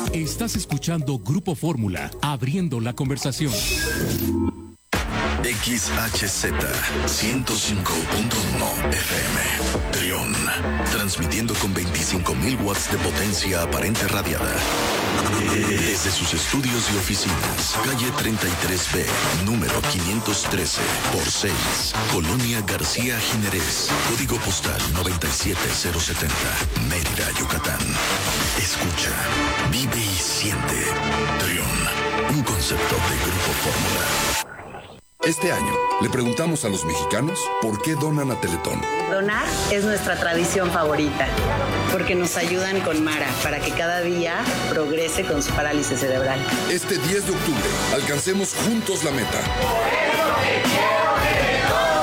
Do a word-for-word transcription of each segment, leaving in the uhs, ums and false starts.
Estás escuchando Grupo Fórmula, abriendo la conversación. X H Z ciento cinco punto uno F M, Trión, transmitiendo con veinticinco mil watts de potencia aparente radiada. Desde sus estudios y oficinas, calle treinta y tres B, número quinientos trece, por seis, Colonia García Jiménez, código postal noventa y siete cero setenta, Mérida, Yucatán. Escucha, vive y siente. Trión, un concepto de Grupo Fórmula. Este año, le preguntamos a los mexicanos por qué donan a Teletón. Donar es nuestra tradición favorita, porque nos ayudan con Mara para que cada día progrese con su parálisis cerebral. Este diez de octubre, alcancemos juntos la meta. Por eso te quiero, Teletón.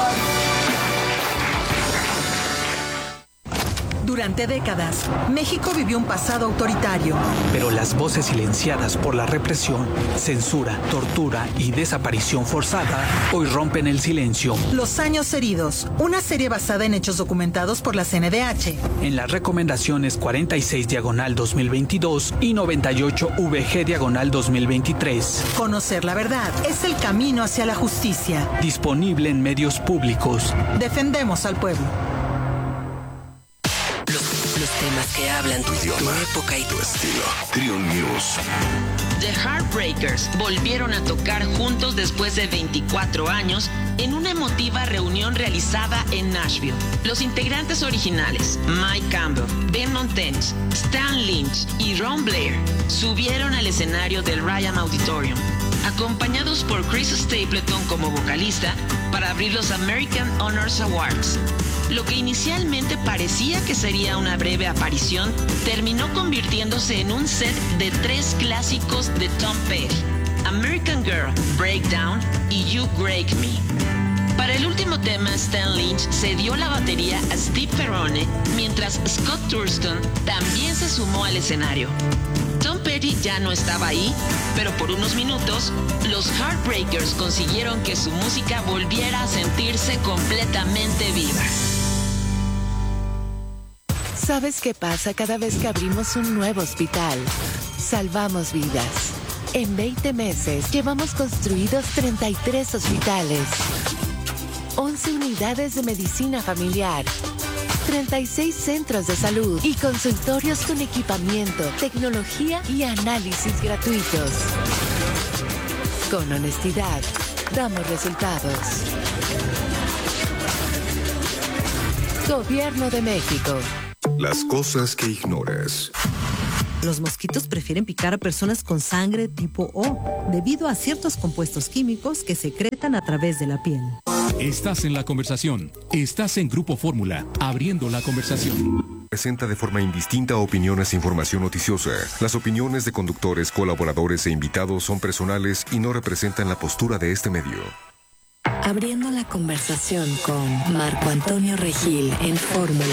Durante décadas, México vivió un pasado autoritario. Pero las voces silenciadas por la represión, censura, tortura y desaparición forzada hoy rompen el silencio. Los años heridos, una serie basada en hechos documentados por la C N D H. En las recomendaciones cuarenta y seis diagonal dos mil veintidós y noventa y ocho V G diagonal dos mil veintitrés. Conocer la verdad es el camino hacia la justicia. Disponible en medios públicos. Defendemos al pueblo. Los temas que hablan tu idioma, tu época y tu estilo. Trión News. The Heartbreakers volvieron a tocar juntos después de veinticuatro años en una emotiva reunión realizada en Nashville. Los integrantes originales, Mike Campbell, Ben Montez, Stan Lynch y Ron Blair, subieron al escenario del Ryman Auditorium, acompañados por Chris Stapleton como vocalista, para abrir los American Honors Awards. Lo que inicialmente parecía que sería una breve aparición, terminó convirtiéndose en un set de tres clásicos de Tom Petty: American Girl, Breakdown y You Break Me. Para el último tema, Stan Lynch cedió la batería a Steve Perrone, mientras Scott Thurston también se sumó al escenario. Tom Petty ya no estaba ahí, pero por unos minutos, los Heartbreakers consiguieron que su música volviera a sentirse completamente viva. ¿Sabes qué pasa cada vez que abrimos un nuevo hospital? Salvamos vidas. En veinte meses llevamos construidos treinta y tres hospitales, once unidades de medicina familiar, treinta y seis centros de salud y consultorios con equipamiento, tecnología y análisis gratuitos. Con honestidad, damos resultados. Gobierno de México. Las cosas que ignoras. Los mosquitos prefieren picar a personas con sangre tipo O, debido a ciertos compuestos químicos que secretan a través de la piel. Estás en la conversación. Estás en Grupo Fórmula, abriendo la conversación. Presenta de forma indistinta opiniones e información noticiosa. Las opiniones de conductores, colaboradores e invitados son personales y no representan la postura de este medio. Abriendo la conversación con Marco Antonio Regil en Fórmula.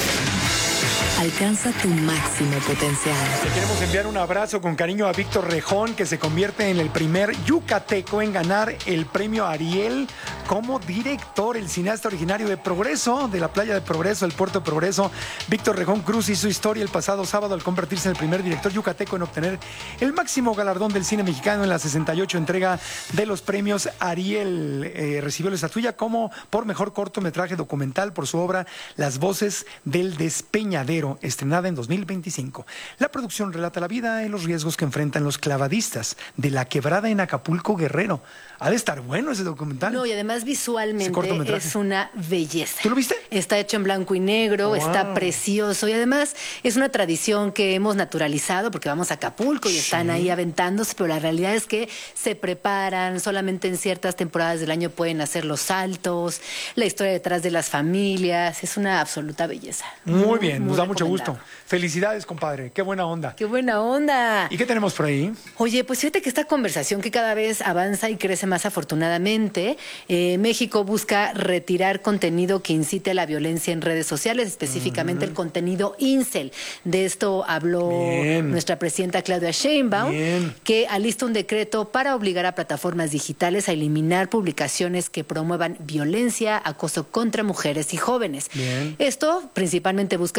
Alcanza tu máximo potencial. Le queremos enviar un abrazo con cariño a Víctor Rejón, que se convierte en el primer yucateco en ganar el premio Ariel como director. El cineasta originario de Progreso, de la playa de Progreso, el puerto de Progreso, Víctor Rejón Cruz, hizo historia el pasado sábado al convertirse en el primer director yucateco en obtener el máximo galardón del cine mexicano en la sesenta y ocho entrega de los premios Ariel. Eh, recibió la estatuilla como por mejor cortometraje documental por su obra Las voces del despeñadero, estrenada en dos mil veinticinco. La producción relata la vida y los riesgos que enfrentan los clavadistas de la quebrada en Acapulco, Guerrero. Ha de estar bueno ese documental. No, y además visualmente es una belleza. ¿Tú lo viste? Está hecho en blanco y negro, wow. Está precioso, y además es una tradición que hemos naturalizado porque vamos a Acapulco y sí. Están ahí aventándose, pero la realidad es que se preparan, solamente en ciertas temporadas del año pueden hacer los saltos, la historia detrás de las familias, es una absoluta belleza. Muy, muy bien, muy nos da mucho gusto. Felicidades, compadre, qué buena onda. Qué buena onda. ¿Y qué tenemos por ahí? Oye, pues fíjate que esta conversación que cada vez avanza y crece más afortunadamente, eh, México busca retirar contenido que incite a la violencia en redes sociales, específicamente uh-huh. el contenido incel. De esto habló Bien. nuestra presidenta Claudia Sheinbaum, Bien. que alista un decreto para obligar a plataformas digitales a eliminar publicaciones que promuevan violencia, acoso contra mujeres y jóvenes. Bien. Esto principalmente busca frenar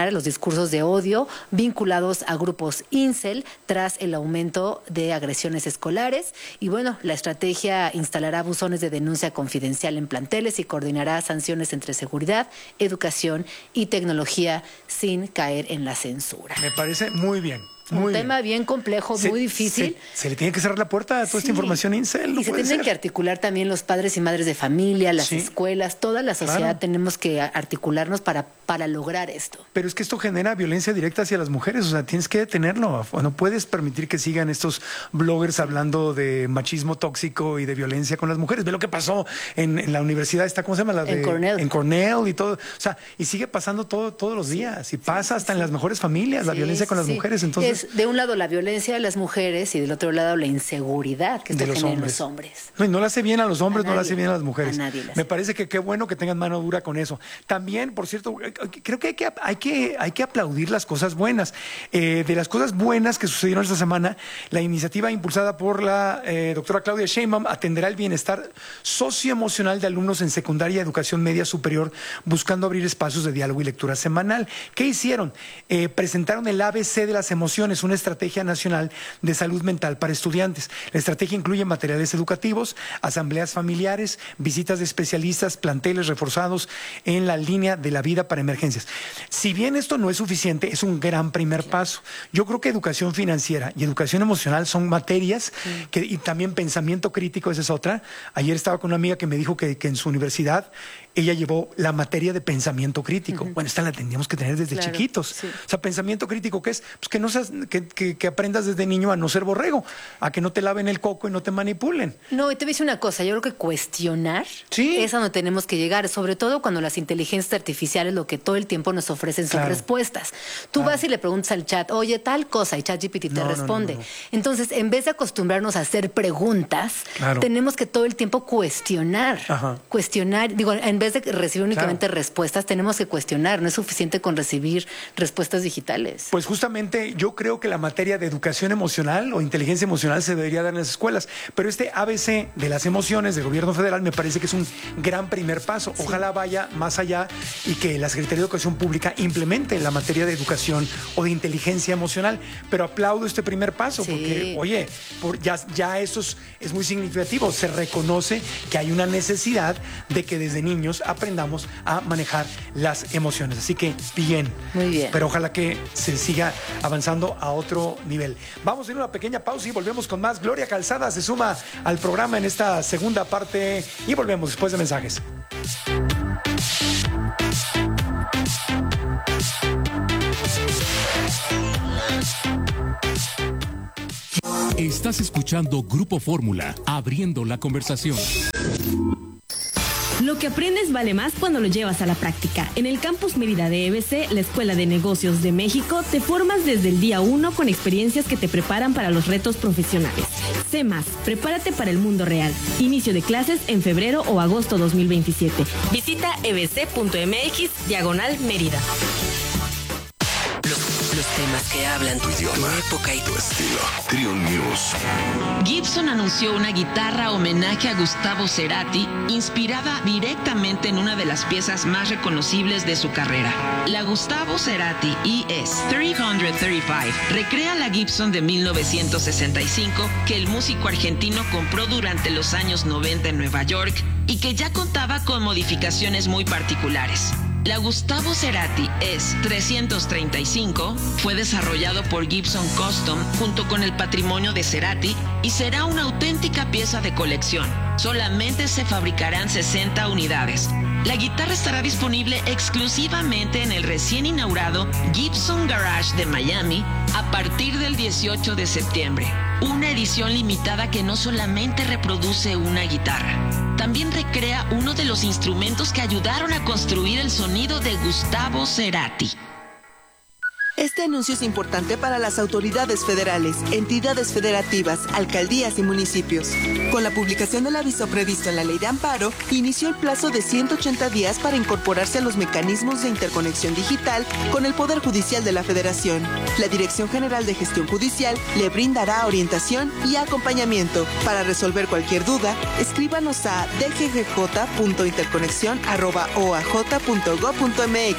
contrarrestar los discursos de odio vinculados a grupos incel tras el aumento de agresiones escolares. Y bueno, la estrategia instalará buzones de denuncia confidencial en planteles y coordinará sanciones entre seguridad, educación y tecnología sin caer en la censura. Me parece muy bien. Un Muy tema bien. bien complejo, Se- muy difícil. Se, se le tiene que cerrar la puerta a toda esta Sí. información incel. No y se puede tienen ser. que articular también los padres y madres de familia, las Sí. escuelas, toda la sociedad. Claro. Tenemos que a- articularnos para, para lograr esto. Pero es que esto genera violencia directa hacia las mujeres, o sea, tienes que detenerlo. No puedes permitir que sigan estos bloggers hablando de machismo tóxico y de violencia con las mujeres. Ve lo que pasó en, en la universidad esta, ¿cómo se llama? La de, En Cornell. En Cornell y todo. O sea, y sigue pasando todo, todos los días. Y pasa hasta en las mejores familias, la Sí, violencia con las sí. mujeres. Entonces, Es de un lado la violencia de las mujeres y del otro lado la inseguridad que esto de los genera en hombres. los hombres. No, y no le hace bien a los hombres, A no le nadie. hace bien a las mujeres. A nadie le hace Me parece que qué bueno que tengan mano dura con eso. También, por cierto, eh, creo que hay que, hay que, hay que aplaudir las cosas buenas. Eh, de las cosas buenas que sucedieron esta semana, la iniciativa impulsada por la eh, doctora Claudia Sheinbaum atenderá el bienestar socioemocional de alumnos en secundaria y educación media superior, buscando abrir espacios de diálogo y lectura semanal. ¿Qué hicieron? Eh, presentaron el A B C de las emociones, una estrategia nacional de salud mental para estudiantes. La estrategia incluye materiales educativos, asambleas familiares, visitas de especialistas, planteles reforzados en la línea de la vida para emergencias. Si bien esto no es suficiente, es un gran primer paso. Yo creo que educación financiera y educación emocional son materias que, y también pensamiento crítico, esa es otra. Ayer estaba con una amiga que me dijo que, que en su universidad ella llevó la materia de pensamiento crítico. Uh-huh. Bueno, esta la tendríamos que tener desde Claro, chiquitos. sí. O sea, pensamiento crítico, ¿qué es? Pues que, no seas, que, que, que aprendas desde niño a no ser borrego, a que no te laven el coco y no te manipulen. No, y te voy a decir una cosa, yo creo que cuestionar es a donde tenemos que llegar, sobre todo cuando las inteligencias artificiales lo que todo el tiempo nos ofrecen son Claro. respuestas. Tú Claro. vas y le preguntas al chat, oye, tal cosa, y ChatGPT te No, no, no, responde. no, no. Entonces, en vez de acostumbrarnos a hacer preguntas, Claro. tenemos que todo el tiempo cuestionar. Ajá. Cuestionar, digo, en vez de recibir únicamente Claro. respuestas, tenemos que cuestionar. No es suficiente con recibir respuestas digitales. Pues justamente yo creo que la materia de educación emocional o inteligencia emocional se debería dar en las escuelas, pero este A B C de las emociones del gobierno federal me parece que es un gran primer paso. Ojalá vaya más allá y que la Secretaría de Educación Pública implemente la materia de educación o de inteligencia emocional, pero aplaudo este primer paso Sí. porque, oye, por, ya, ya eso es, es muy significativo. Se reconoce que hay una necesidad de que desde niños aprendamos a manejar las emociones. Así que bien. Muy bien. Pero ojalá que se siga avanzando a otro nivel. Vamos a ir a una pequeña pausa y volvemos con más. Gloria Calzada se suma al programa en esta segunda parte y volvemos después de mensajes. Estás escuchando Grupo Fórmula, abriendo la conversación. Lo que aprendes vale más cuando lo llevas a la práctica. En el Campus Mérida de E B C, la Escuela de Negocios de México, te formas desde el día uno con experiencias que te preparan para los retos profesionales. Sé más, prepárate para el mundo real. Inicio de clases en febrero o agosto dos mil veintisiete. Visita ebc.mx diagonal Mérida. Los temas que hablan tu idioma, tu época y tu estilo. Trion News. Gibson anunció una guitarra homenaje a Gustavo Cerati, inspirada directamente en una de las piezas más reconocibles de su carrera. La Gustavo Cerati E S trescientos treinta y cinco recrea la Gibson de mil novecientos sesenta y cinco que el músico argentino compró durante los años noventa en Nueva York y que ya contaba con modificaciones muy particulares. La Gustavo Cerati E S trescientos treinta y cinco fue desarrollado por Gibson Custom junto con el patrimonio de Cerati y será una auténtica pieza de colección. Solamente se fabricarán sesenta unidades. La guitarra estará disponible exclusivamente en el recién inaugurado Gibson Garage de Miami a partir del dieciocho de septiembre. Una edición limitada que no solamente reproduce una guitarra, también recrea uno de los instrumentos que ayudaron a construir el sonido de Gustavo Cerati. Este anuncio es importante para las autoridades federales, entidades federativas, alcaldías y municipios. Con la publicación del aviso previsto en la Ley de Amparo, inició el plazo de ciento ochenta días para incorporarse a los mecanismos de interconexión digital con el Poder Judicial de la Federación. La Dirección General de Gestión Judicial le brindará orientación y acompañamiento. Para resolver cualquier duda, escríbanos a d g g j punto interconexión arroba o a j punto gob punto m x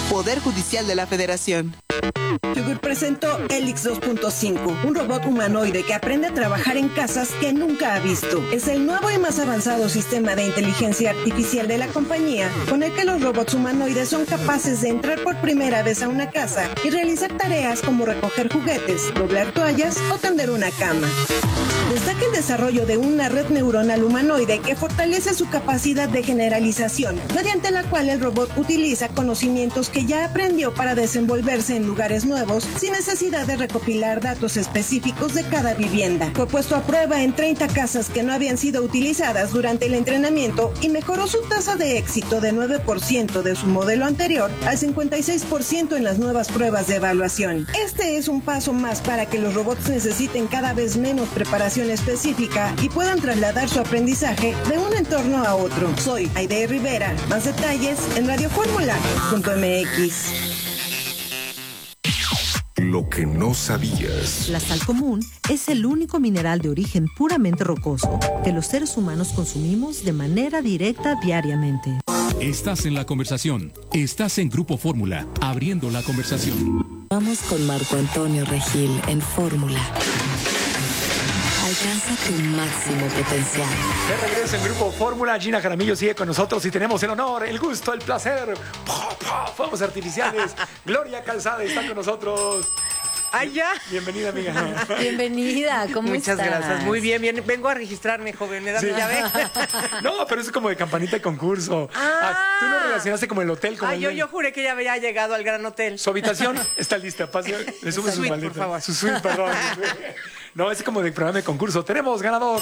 Poder Judicial de la Federación. Yugur presentó Helix dos punto cinco, un robot humanoide que aprende a trabajar en casas que nunca ha visto. Es el nuevo y más avanzado sistema de inteligencia artificial de la compañía, con el que los robots humanoides son capaces de entrar por primera vez a una casa y realizar tareas como recoger juguetes, doblar toallas o tender una cama. Destaca el desarrollo de una red neuronal humanoide que fortalece su capacidad de generalización, mediante la cual el robot utiliza conocimientos que ya aprendió para desenvolverse en lugares nuevos sin necesidad de recopilar datos específicos de cada vivienda. Fue puesto a prueba en treinta casas que no habían sido utilizadas durante el entrenamiento y mejoró su tasa de éxito de nueve por ciento de su modelo anterior al cincuenta y seis por ciento en las nuevas pruebas de evaluación. Este es un paso más para que los robots necesiten cada vez menos preparación específica y puedan trasladar su aprendizaje de un entorno a otro. Soy Aide Rivera. Más detalles en radio fórmula punto m x. Lo que no sabías. La sal común es el único mineral de origen puramente rocoso que los seres humanos consumimos de manera directa diariamente. Estás en la conversación. Estás en Grupo Fórmula, abriendo la conversación. Vamos con Marco Antonio Regil en Fórmula. Alcanza tu máximo potencial. De regreso en Grupo Fórmula, Gina Jaramillo sigue con nosotros y tenemos el honor, el gusto, el placer. Fuegos artificiales. Gloria Calzada está con nosotros. ¡Ay, ya! Bienvenida, amiga. Bienvenida, ¿cómo Muchas estás? gracias, muy bien, bien. Vengo a registrarme, joven, ¿me da Sí. mi llave? No, pero eso es como de campanita de concurso. Ah. Ah, tú lo relacionaste como el hotel. Como Ah, el yo, del- yo juré que ya había llegado al Gran Hotel. Su habitación está lista. Pase, le sube Su su suite, maleta. por favor. Su suite, perdón. No, es como de programa de concurso. Tenemos ganador.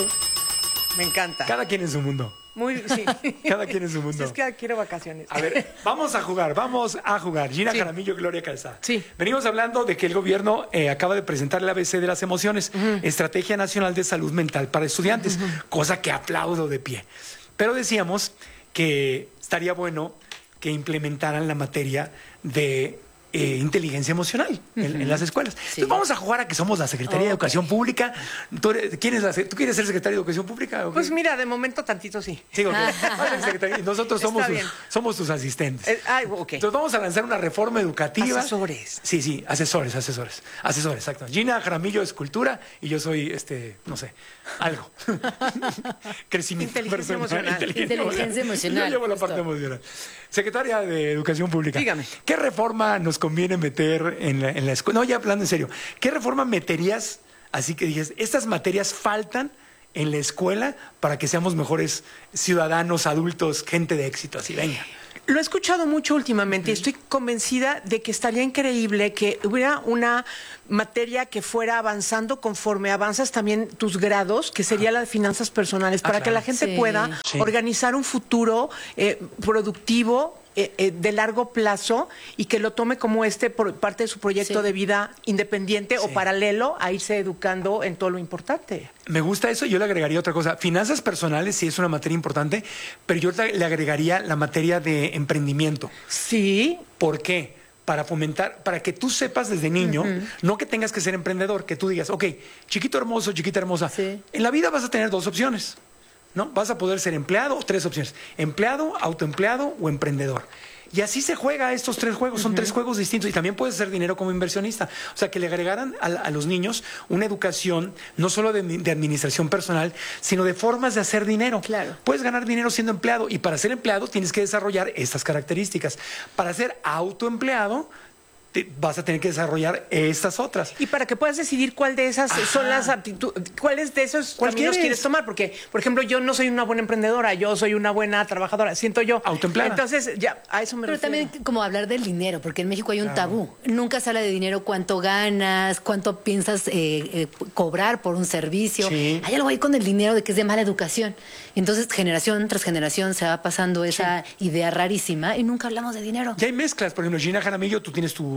Me encanta. Cada quien en su mundo. Muy, sí. Cada quien en su mundo. Sí, es que quiero vacaciones. A ver, vamos a jugar, vamos a jugar. Gina Sí. Jaramillo, Gloria Calzada. Sí. Venimos hablando de que el gobierno eh, acaba de presentar el A B C de las emociones, Estrategia Nacional de Salud Mental para Estudiantes, cosa que aplaudo de pie. Pero decíamos que estaría bueno que implementaran la materia de eh, inteligencia emocional en, en las escuelas. Entonces vamos a jugar a que somos la Secretaría de Educación Pública. ¿Tú, eres- ¿quién es la se- ¿Tú quieres ser Secretaria de Educación Pública? o qué? Pues mira, de momento tantito sí. Sí, ok. Vas a ser secretaria y nosotros Está somos tus, bien. somos tus asistentes. Eh, ay, ok. Entonces vamos a lanzar una reforma educativa. Asesores. Sí, sí, asesores, asesores. Asesores, exacto. Gina Jaramillo es cultura y yo soy, este, no sé, algo. Crecimiento Inteligencia personal. emocional. Inteligencia emocional, Yo llevo la justo. parte emocional. Secretaria de Educación Pública. Dígame. ¿Qué reforma nos conviene meter en la, en la escuela? No, ya hablando en serio. ¿Qué reforma meterías así que dices, estas materias faltan en la escuela para que seamos mejores ciudadanos, adultos, gente de éxito? Así, venga. Lo he escuchado mucho últimamente y estoy convencida de que estaría increíble que hubiera una materia que fuera avanzando conforme avanzas también tus grados, que sería la de finanzas personales, Ah, para claro. que la gente Sí. pueda Sí. organizar un futuro eh, productivo. eh, eh, de largo plazo y que lo tome como este por parte de su proyecto Sí. de vida independiente o Sí. paralelo a irse educando en todo lo importante. Me gusta eso, yo le agregaría otra cosa. Finanzas personales sí es una materia importante, pero yo le agregaría la materia de emprendimiento. Sí. ¿Por qué? Para fomentar, para que tú sepas desde niño, no que tengas que ser emprendedor, que tú digas, ok, chiquito hermoso, chiquita hermosa, Sí. en la vida vas a tener dos opciones, ¿no? Vas a poder ser empleado, tres opciones, empleado, autoempleado o emprendedor. Y así se juega estos tres juegos, son tres juegos distintos y también puedes hacer dinero como inversionista. O sea, que le agregaran a, a los niños una educación no solo de, de administración personal, sino de formas de hacer dinero. Claro. Puedes ganar dinero siendo empleado y para ser empleado tienes que desarrollar estas características. Para ser autoempleado te- vas a tener que desarrollar estas otras. Y para que puedas decidir cuál de esas Ajá. son las aptitudes, cuáles de esos ¿Cuál caminos quieres? quieres tomar, porque, por ejemplo, yo no soy una buena emprendedora, yo soy una buena trabajadora, siento yo. Autoempleada. Entonces, ya, a eso me Pero refiero. también como hablar del dinero, porque en México hay un Claro. tabú. Nunca se habla de dinero, cuánto ganas, cuánto piensas eh, eh, cobrar por un servicio. Sí. Hay algo ahí con el dinero de que es de mala educación. Entonces, generación tras generación se va pasando esa idea rarísima y nunca hablamos de dinero. Y hay mezclas, por ejemplo, Gina Jaramillo, tú tienes tu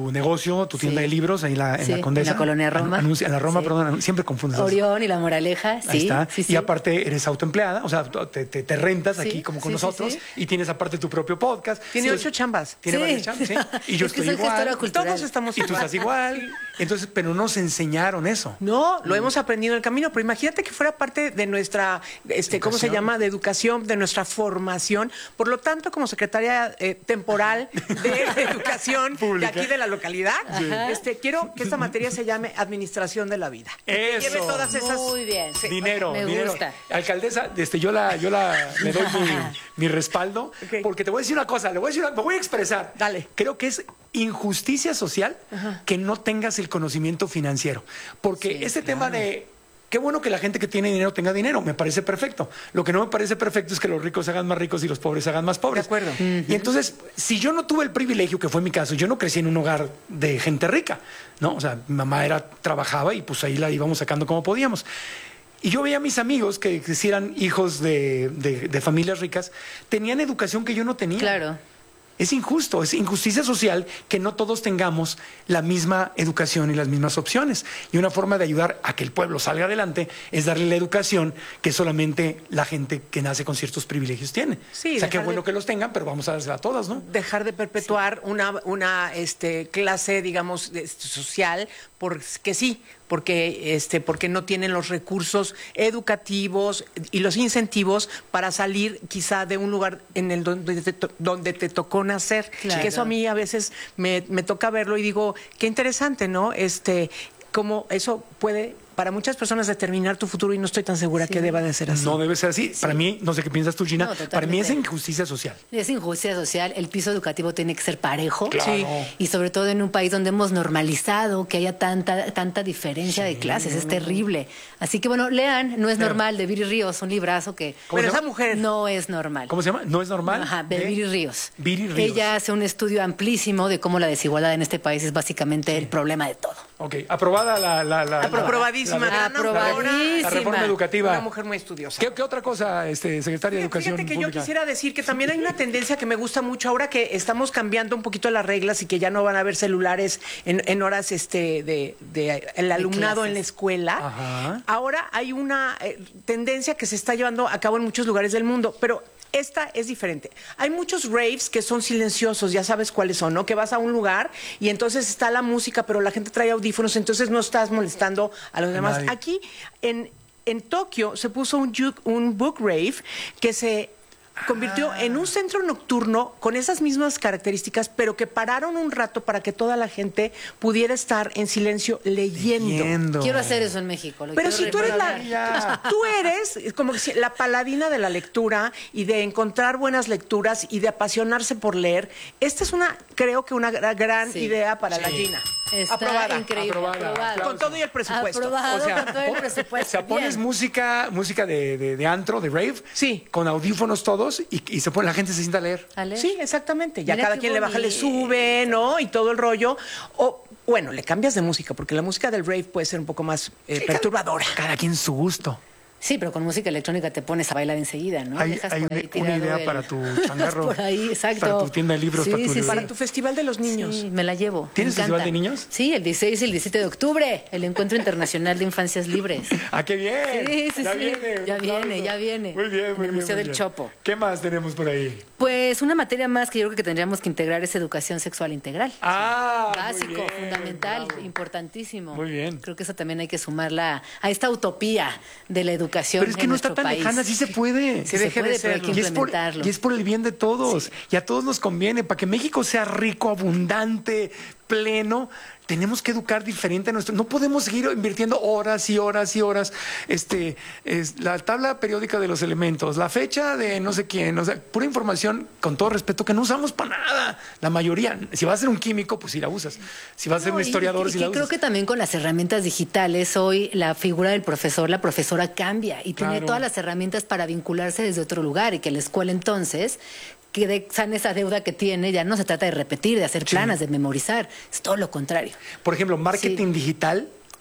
tu negocio, tu tienda Sí. de libros, ahí en la, en Sí, la Condesa. en la Colonia Roma. Anuncia, en la Roma, Sí. perdón, siempre confundes. los- Orión y La Moraleja, sí. Ahí está. sí, Y sí. aparte eres autoempleada, o sea, te, te, te rentas Sí, aquí como con sí, sí, nosotros sí. y tienes aparte tu propio podcast. Tiene Entonces, ocho chambas. Tiene Sí. varias chambas, sí. Y yo Es que estoy soy gestora igual. cultural. Todos estamos Y tú estás igual. Entonces, pero nos enseñaron eso. No, lo hemos aprendido en el camino, pero imagínate que fuera parte de nuestra, este, ¿cómo se Educación. llama? De educación, de nuestra formación. Por lo tanto, como secretaria eh, temporal de Educación de aquí de la localidad, este, quiero que esta materia se llame Administración de la Vida. Que Eso. lleve todas esas... Muy bien. Dinero, Me dinero. gusta. Alcaldesa, este, yo la, yo la le doy mi, mi respaldo, Ok. porque te voy a decir una cosa, le voy a decir, una- me voy a expresar. Dale. Creo que es injusticia social que no tengas el conocimiento financiero, porque Sí, este claro. tema de qué bueno que la gente que tiene dinero tenga dinero, me parece perfecto. Lo que no me parece perfecto es que los ricos se hagan más ricos y los pobres se hagan más pobres. De acuerdo. Y entonces, si yo no tuve el privilegio, que fue mi caso, yo no crecí en un hogar de gente rica, ¿no? O sea, mi mamá era, trabajaba y pues ahí la íbamos sacando como podíamos. Y yo veía a mis amigos que, que sí eran hijos de, de- de familias ricas, tenían educación que yo no tenía. Claro. Es injusto, es injusticia social que no todos tengamos la misma educación y las mismas opciones. Y una forma de ayudar a que el pueblo salga adelante es darle la educación que solamente la gente que nace con ciertos privilegios tiene. Sí, o sea, qué dejar bueno de- que los tengan, pero vamos a dársela a todas, ¿no? Dejar de perpetuar una, una este, clase, digamos, de- social, porque sí, porque, este, porque no tienen los recursos educativos y los incentivos para salir quizá de un lugar en el donde te, to- donde te tocó nacer. Claro. Que eso a mí a veces me, me toca verlo y digo, qué interesante, ¿no? Este, cómo eso puede para muchas personas determinar tu futuro y no estoy tan segura que deba de ser así. No debe ser así. Para mí, no sé qué piensas tú, Gina, No, para mí es totalmente. injusticia social. Es injusticia social, el piso educativo tiene que ser parejo. Claro. Sí. Y sobre todo en un país donde hemos normalizado que haya tanta tanta diferencia de clases, es terrible. Así que bueno, lean, No es Pero- normal, de Viri Ríos, un librazo que ¿Cómo Pero se esa llama? mujer... no es normal. ¿Cómo se llama? ¿No es normal? Ajá, de ¿De? Viri Ríos. Viri Ríos. Ella hace un estudio amplísimo de cómo la desigualdad en este país es básicamente el problema de todo. Ok, aprobada la... la, la Aprobadísima. la- gran autora, Aprobadísima. la reforma educativa. Una mujer muy estudiosa. ¿Qué, qué otra cosa, este, secretaria de Educación Fíjate que Pública? yo quisiera decir que también hay una tendencia que me gusta mucho ahora que estamos cambiando un poquito las reglas y que ya no van a haber celulares en, en horas este de, de el alumnado clases. en la escuela. Ajá. Ahora hay una eh, tendencia que se está llevando a cabo en muchos lugares del mundo, pero esta es diferente. Hay muchos raves que son silenciosos, ya sabes cuáles son, ¿no? Que vas a un lugar y entonces está la música, pero la gente trae audífonos, entonces no estás molestando a los demás. nadie. Aquí en, en Tokio se puso un, ju- un book rave que se convirtió en un centro nocturno con esas mismas características, pero que pararon un rato para que toda la gente pudiera estar en silencio leyendo. Leyendo. Quiero hacer eso en México. lo Pero quiero si tú eres la, recordar. tú eres como que si- la paladina de la lectura y de encontrar buenas lecturas y de apasionarse por leer, esta es una, creo que una gra- gran Sí. idea para Sí. la Gina. Está Aprobada. increíble. Aprobada. Aprobado. Con todo y el presupuesto. Aprobado O sea, con todo el pon- presupuesto. O sea, pones Bien. música, música de, de, de antro, de rave, Sí. con audífonos todos y, y se pone, la gente se sienta a leer. A leer. Sí, exactamente. Ya Mira cada qué quien le baja, le bonito. sube, ¿no? Y todo el rollo. O, bueno, le cambias de música, porque la música del rave puede ser un poco más eh, perturbadora. Cada quien su gusto. Sí, pero con música electrónica te pones a bailar enseguida, ¿no? Hay, Dejas hay por una, ahí una tirado idea el- para tu changarro. Por ahí, exacto. Para tu tienda de libros, Sí, para tu sí, sí. librería. Para tu festival de los niños. Sí, me la llevo. ¿Tienes me festival encanta. de niños? Sí, el dieciséis y el diecisiete de octubre, el Encuentro Internacional de Infancias Libres. ¡Ah, qué bien! Sí, sí, ya sí. viene. Ya un viene, aplauso. ya viene. Muy bien, muy En el bien. Museo muy del bien. Chopo. ¿Qué más tenemos por ahí? Pues una materia más que yo creo que tendríamos que integrar es educación sexual integral. Ah, muy Básico, bien, fundamental, bravo. importantísimo. Muy bien. Creo que eso también hay que sumarla a esta utopía de la educación Pero es que en no está nuestro tan país. lejana, sí se puede. Sí Que se deje de puede, pero hay serlo. que Y es, por, implementarlo. y es por el bien de todos. Y a todos nos conviene. Para que México sea rico, abundante, pleno, tenemos que educar diferente a nuestro. No podemos seguir invirtiendo horas y horas y horas. Este, es la tabla periódica de los elementos, la fecha de no sé quién, o sea, pura información, con todo respeto, que no usamos para nada. La mayoría. Si vas a ser un químico, pues sí la usas. Si vas a ser No, un y- historiador, y sí que la creo usas. que también con las herramientas digitales hoy la figura del profesor, la profesora cambia y tiene Claro. todas las herramientas para vincularse desde otro lugar y que la escuela entonces que de, sane esa deuda que tiene, ya no se trata de repetir, de hacer planas, de memorizar, es todo lo contrario. Por ejemplo, marketing Sí. digital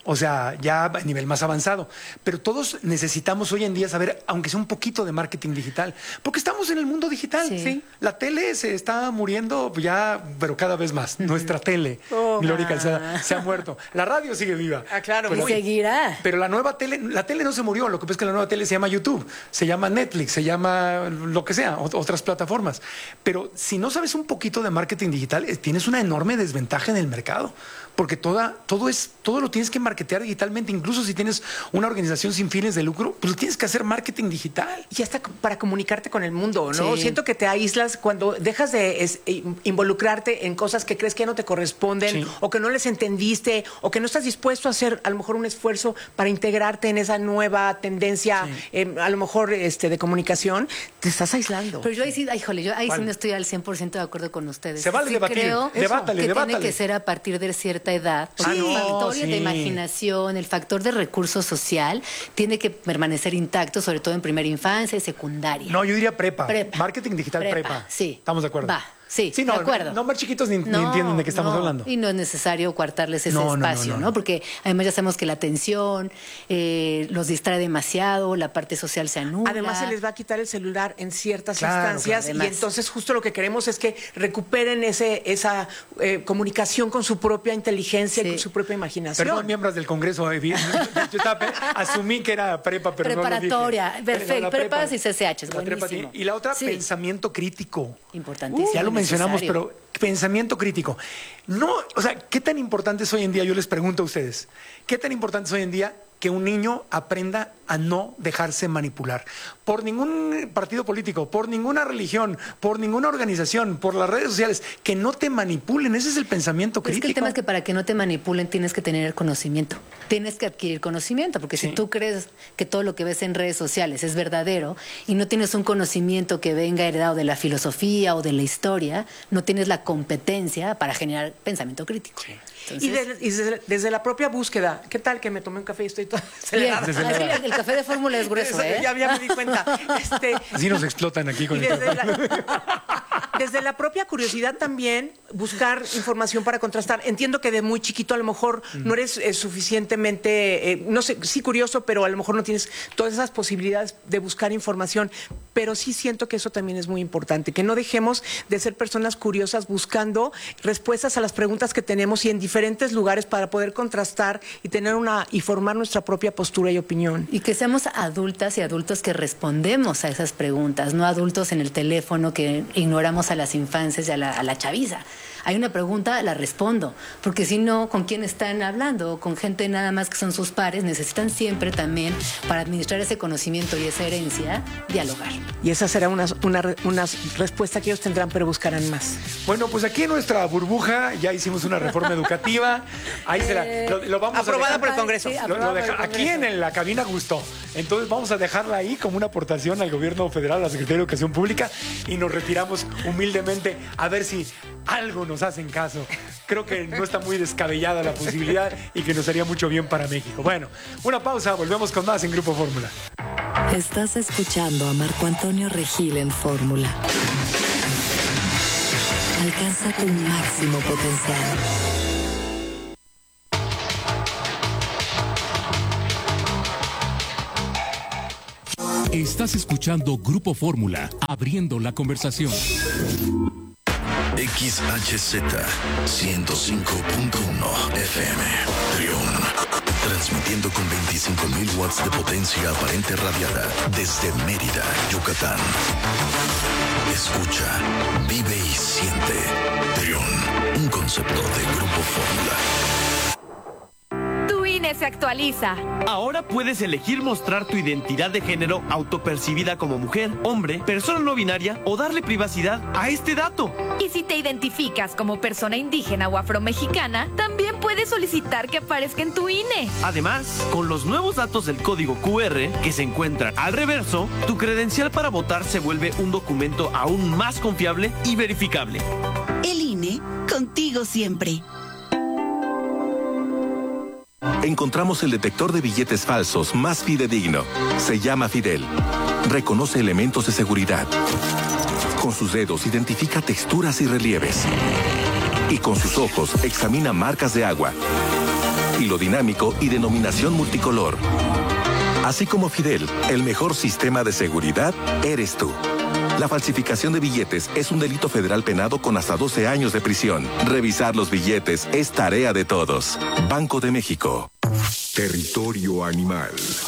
O sea, ya a nivel más avanzado. Pero todos necesitamos hoy en día saber, aunque sea un poquito de marketing digital, porque estamos en el mundo digital. Sí. ¿Sí? La tele se está muriendo ya, pero cada vez más. Nuestra tele, Oh, Gloria ah. Calzada, se ha muerto. La radio sigue viva. Ah, claro. Pero, Y seguirá. pero la nueva tele, la tele no se murió. Lo que pasa es que la nueva tele se llama YouTube, se llama Netflix, se llama lo que sea, ot- otras plataformas. Pero si no sabes un poquito de marketing digital, eh, tienes una enorme desventaja en el mercado. Porque toda, todo, es, todo lo tienes que marketear digitalmente, incluso si tienes una organización sin fines de lucro, pues tienes que hacer marketing digital. Y hasta para comunicarte con el mundo, ¿no? Sí. Siento que te aíslas cuando dejas de es, involucrarte en cosas que crees que no te corresponden, Sí. o que no les entendiste, o que no estás dispuesto a hacer a lo mejor un esfuerzo para integrarte en esa nueva tendencia, Sí. eh, a lo mejor este, de comunicación, te estás aislando. Pero yo ahí sí, ay, híjole, yo ahí ¿Cuál? sí no estoy al cien por ciento de acuerdo con ustedes. Se vale sí debatir. creo Debátale, que debátale. tiene que ser a partir de cierta edad. Porque Sí. el factor Sí. de imaginación, el factor de recurso social, tiene que permanecer intacto, sobre todo en primera infancia y secundaria. No, yo diría prepa. Prepa. Marketing digital prepa. Prepa, sí. Estamos de acuerdo. Va, sí, Sí, no, de acuerdo. no más chiquitos ni, ni entienden de qué estamos no, hablando. Y no es necesario coartarles ese No, no, no, espacio, no, ¿no? no. Porque además ya sabemos que la atención eh, los distrae demasiado, la parte social se anula. Además se les va a quitar el celular en ciertas Claro, instancias, claro. y Además. entonces justo lo que queremos es que recuperen ese, esa eh, comunicación con su propia inteligencia, Sí. con su propia imaginación. Perdón, miembros del Congreso. eh, Yo, yo estaba pe- asumí que era prepa, pero Preparatoria, no lo dije. perfecto, La prepas y C C H, La prepa buenísimo. tiene- y la otra, Sí. pensamiento crítico. Importantísimo. Ya lo mencionamos, necesario. pero pensamiento crítico. No, o sea, ¿qué tan importante es hoy en día? Yo les pregunto a ustedes, ¿qué tan importante es hoy en día que un niño aprenda a no dejarse manipular por ningún partido político, por ninguna religión, por ninguna organización, por las redes sociales, que no te manipulen? Ese es el pensamiento Es que crítico. el tema es que para que no te manipulen tienes que tener el conocimiento, tienes que adquirir conocimiento, porque Sí. si tú crees que todo lo que ves en redes sociales es verdadero y no tienes un conocimiento que venga heredado de la filosofía o de la historia, no tienes la competencia para generar pensamiento crítico. Entonces, Y, de- y desde, desde la propia búsqueda, ¿qué tal que me tomé un café y estoy toda bien, acelerada? así el café de fórmula es grueso, ¿eh? Ya, ya me di cuenta. Este, Así nos explotan aquí con y el desde, café. la, desde la propia curiosidad también, buscar información para contrastar. Entiendo que de muy chiquito a lo mejor no eres eh, suficientemente, eh, no sé, sí curioso, pero a lo mejor no tienes todas esas posibilidades de buscar información. Pero sí siento que eso también es muy importante, que no dejemos de ser personas curiosas buscando respuestas a las preguntas que tenemos y en diferentes lugares para poder contrastar y tener una y formar nuestra propia postura y opinión. Y que seamos adultas y adultos que respondemos a esas preguntas, no adultos en el teléfono que ignoramos a las infancias y a la, a la chaviza. Hay una pregunta, la respondo, porque si no, ¿con quién están hablando? Con gente nada más que son sus pares, necesitan siempre también, para administrar ese conocimiento y esa herencia, dialogar. Y esa será una, una, una respuesta que ellos tendrán, pero buscarán más. Bueno, pues aquí en nuestra burbuja ya hicimos una reforma educativa. Ahí se la, lo, lo vamos Aprobada a dejar, por el Congreso. Sí, Lo- lo aprobada deja- por el aquí Congreso. en la cabina gustó. Entonces vamos a dejarla ahí como una aportación al gobierno federal, a la Secretaría de Educación Pública, y nos retiramos humildemente a ver si algo nos hacen caso. Creo que no está muy descabellada la posibilidad y que nos haría mucho bien para México. Bueno, una pausa, volvemos con más en Grupo Fórmula. Estás escuchando a Marco Antonio Regil en Fórmula. Alcanza tu máximo potencial. Estás escuchando Grupo Fórmula, abriendo la conversación. X H Z ciento cinco punto uno F M, Trión, transmitiendo con veinticinco mil watts de potencia aparente radiada desde Mérida, Yucatán. Escucha, vive y siente. Trión, un concepto de Grupo Fórmula. Tu I N E se actualiza. Ahora puedes elegir mostrar tu identidad de género autopercibida como mujer, hombre, persona no binaria o darle privacidad a este dato. Y si te identificas como persona indígena o afromexicana, también puedes solicitar que aparezca en tu I N E. Además, con los nuevos datos del código Q R que se encuentran al reverso, tu credencial para votar se vuelve un documento aún más confiable y verificable. El I N E, contigo siempre. Encontramos el detector de billetes falsos más fidedigno. Se llama Fidel. Reconoce elementos de seguridad. Con sus dedos identifica texturas y relieves. Y con sus ojos examina marcas de agua. hilo dinámico y denominación multicolor. Así como Fidel, el mejor sistema de seguridad eres tú. La falsificación de billetes es un delito federal penado con hasta doce años de prisión. Revisar los billetes es tarea de todos. Banco de México. Territorio animal.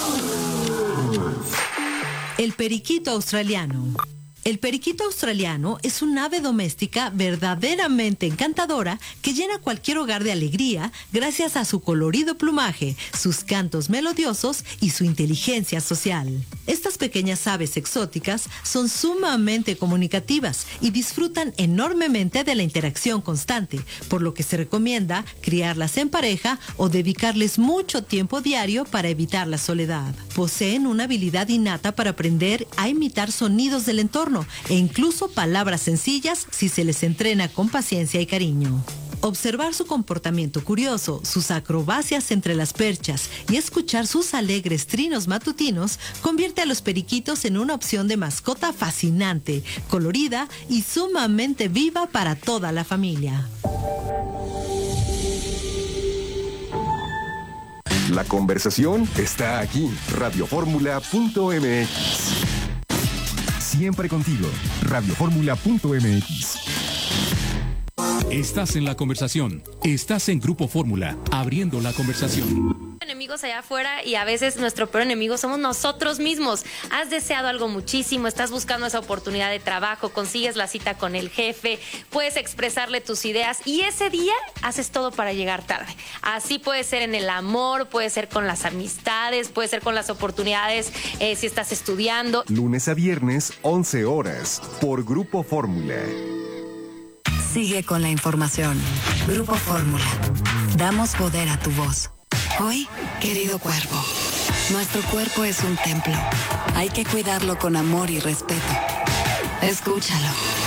El periquito australiano. El periquito australiano es un ave doméstica verdaderamente encantadora que llena cualquier hogar de alegría gracias a su colorido plumaje, sus cantos melodiosos y su inteligencia social. Estas pequeñas aves exóticas son sumamente comunicativas y disfrutan enormemente de la interacción constante, por lo que se recomienda criarlas en pareja o dedicarles mucho tiempo diario para evitar la soledad. Poseen una habilidad innata para aprender a imitar sonidos del entorno e incluso palabras sencillas si se les entrena con paciencia y cariño. Observar su comportamiento curioso, sus acrobacias entre las perchas y escuchar sus alegres trinos matutinos convierte a los periquitos en una opción de mascota fascinante, colorida y sumamente viva para toda la familia. La conversación está aquí. radio fórmula punto m x. Siempre contigo. radio fórmula punto m x. Estás en la conversación. Estás en Grupo Fórmula, abriendo la conversación. Enemigos allá afuera y a veces nuestro peor enemigo somos nosotros mismos. Has deseado algo muchísimo, estás buscando esa oportunidad de trabajo, consigues la cita con el jefe, puedes expresarle tus ideas y ese día haces todo para llegar tarde. Así puede ser en el amor, puede ser con las amistades, puede ser con las oportunidades eh, si estás estudiando. Lunes a viernes, once horas, por Grupo Fórmula. Sigue con la información. Grupo Fórmula. Damos poder a tu voz. Hoy, querido cuerpo, nuestro cuerpo es un templo. Hay que cuidarlo con amor y respeto. Escúchalo.